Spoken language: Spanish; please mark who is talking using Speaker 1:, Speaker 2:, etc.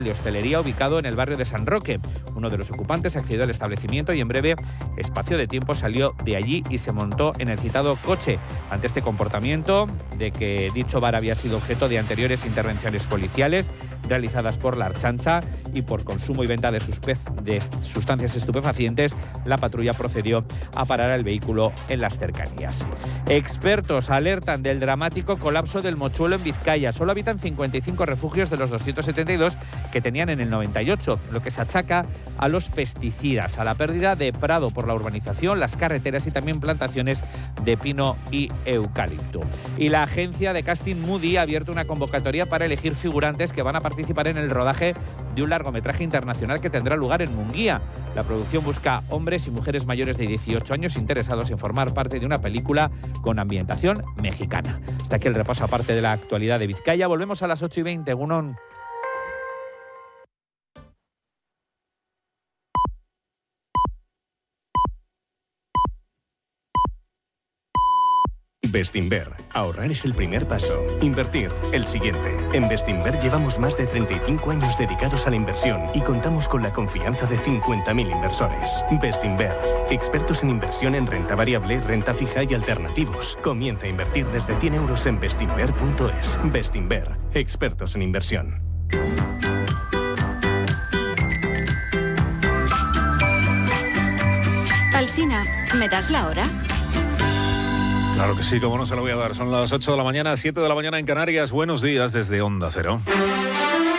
Speaker 1: de hostelería ubicado en el barrio de San Roque. Uno de los ocupantes accedió al establecimiento y en breve espacio de tiempo salió de allí y se montó en el citado coche. Ante este comportamiento de que dicho bar había sido objeto de anteriores intervenciones policiales realizadas por la Ertzaintza y por consumo y venta de sustancias estupefacientes, la patrulla procedió a parar el vehículo en las cercanías. Expertos alertan del dramático colapso del mochuelo en Vizcaya. Solo habitan 55 refugios de los 272 que tenían en el 98, lo que se achaca a los pesticidas, a la pérdida de prado por la urbanización, las carreteras y también plantaciones de pino y eucalipto. Y la agencia de casting Moody ha abierto una convocatoria para elegir figurantes que van a participar en el rodaje de un largometraje internacional que tendrá lugar en Munguía. La producción busca hombres y mujeres mayores de 18 años interesados en formar parte de una película con ambientación mexicana. Hasta aquí el repaso aparte de la actualidad de Vizcaya. Volvemos a las 8:20, Egunon.
Speaker 2: Bestinver. Ahorrar es el primer paso. Invertir, el siguiente. En Bestinver llevamos más de 35 años dedicados a la inversión y contamos con la confianza de 50.000 inversores. Bestinver. Expertos en inversión en renta variable, renta fija y alternativos. Comienza a invertir desde 100 euros en bestinver.es. Bestinver. Expertos en inversión.
Speaker 3: Alsina, ¿me das la hora?
Speaker 4: Claro que sí, como no se lo voy a dar. Son las 8 de la mañana, 7 de la mañana en Canarias. Buenos días desde Onda Cero.